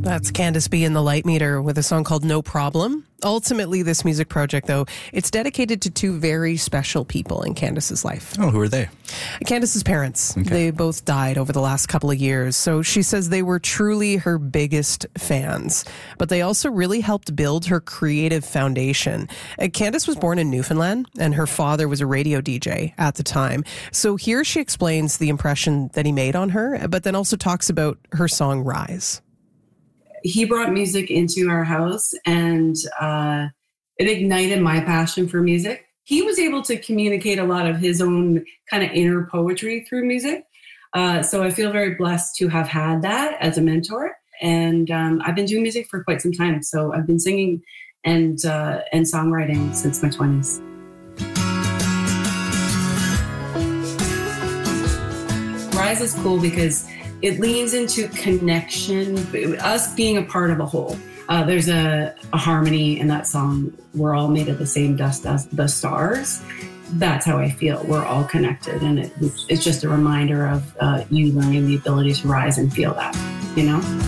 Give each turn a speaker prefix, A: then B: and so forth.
A: That's Candace B and the Light Meter with a song called No Problem. Ultimately, this music project, though, it's dedicated to two very special people in Candace's life.
B: Oh, who are they?
A: Candace's parents.
B: Okay.
A: They both died over the last couple of years. So she says they were truly her biggest fans. But they also really helped build her creative foundation. Candace was born in Newfoundland, and her father was a radio DJ at the time. So here she explains the impression that he made on her, but then also talks about her song Rise.
C: He brought music into our house, and it ignited my passion for music. He was able to communicate a lot of his own kind of inner poetry through music. So I feel very blessed to have had that as a mentor. And I've been doing music for quite some time. So I've been singing and songwriting since my 20s. Rise is cool because it leans into connection, us being a part of a whole. There's a harmony in that song. We're all made of the same dust as the stars. That's how I feel. We're all connected. And it's just a reminder of you learning the ability to rise and feel that, you know?